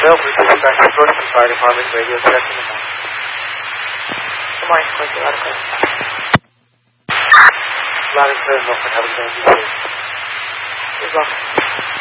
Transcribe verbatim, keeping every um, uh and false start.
Well, we just back to Brooklyn Fire Department radio check in the morning. Good morning, twenty, a lot of questions. A lot of clear, Milford. Have a good day. You're welcome.